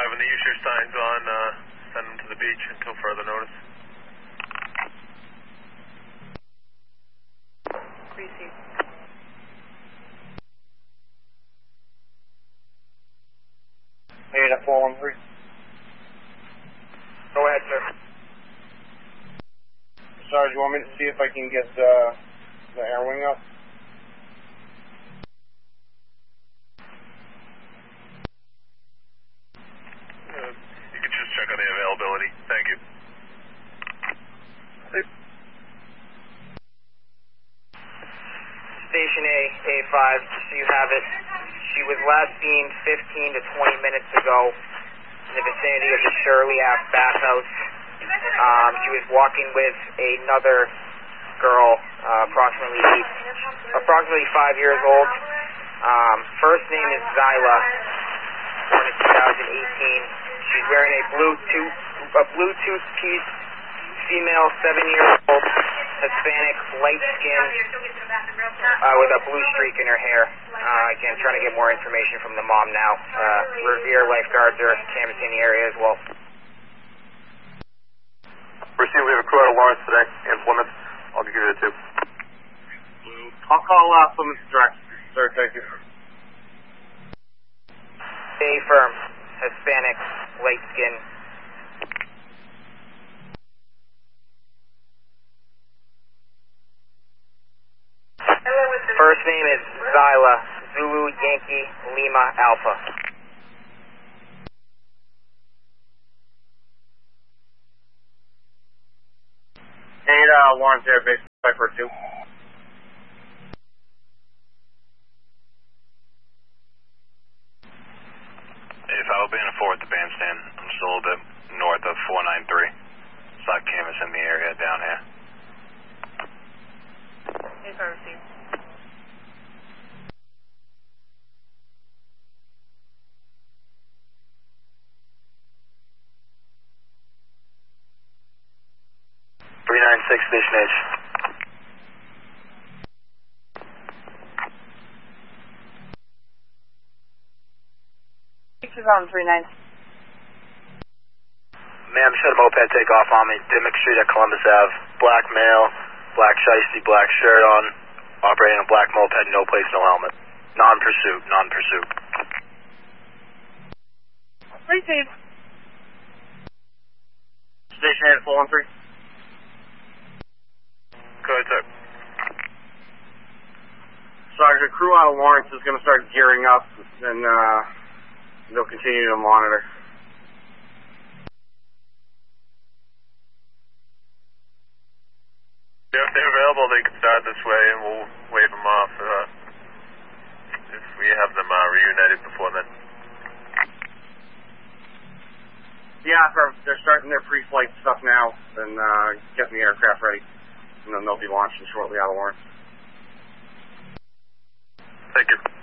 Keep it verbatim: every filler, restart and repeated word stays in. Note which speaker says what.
Speaker 1: having the use your signs on, uh, send them to the beach until further notice.
Speaker 2: Received.
Speaker 3: Eight at four one three.
Speaker 4: Go ahead, sir.
Speaker 3: Sarge, you want me to see if I can get uh, the air wing up?
Speaker 1: Uh, you can just check on the availability. Thank you.
Speaker 4: Station A, A five, just so you have it. She was last seen fifteen to twenty minutes ago in the vicinity of the Shirley Ave bathhouse. Um, she was walking with another girl, uh, approximately eight, approximately five years old. Um, first name is Zyla, born in two thousand eighteen. She's wearing a blue tooth, a Bluetooth piece, female, seven years old, Hispanic, light skin, uh, with a blue streak in her hair. Uh, again, trying to get more information from the mom now. Uh, Revere lifeguards are canvassing the area as well.
Speaker 1: Receive, we have a crew out of Lawrence today in Plymouth. I'll give you the two.
Speaker 3: I'll call uh, Plymouth direct. Sir, thank you.
Speaker 4: A firm, Hispanic, light skin. First name is Zyla, Zulu Yankee Lima Alpha.
Speaker 3: Eight uh, Lawrence Air Base, five four two.
Speaker 1: If I will be in a four at the bandstand, I'm just a little bit north of four nine three. Slot canvas in the area down here.
Speaker 2: Yes, I received.
Speaker 1: three nine six, Station H.
Speaker 2: Six is on three nine.
Speaker 1: Ma'am, just had a moped take off on me. Dimmick Street at Columbus Ave. Black male, black shiesty, black shirt on, operating a black moped, no place, no helmet. Non-pursuit, non-pursuit.
Speaker 2: Received.
Speaker 3: Station eight at four one three.
Speaker 1: Go ahead, sir.
Speaker 3: Sarge, the crew out of Lawrence is going to start gearing up, and uh, they'll continue to monitor.
Speaker 1: Yeah, if they're available, they can start this way, and we'll wave them off uh, if we have them uh, reunited before then.
Speaker 3: Yeah, they're, they're starting their pre-flight stuff now, and uh, getting the aircraft ready, and then they'll be launching shortly out of Lawrence.
Speaker 1: Thank you.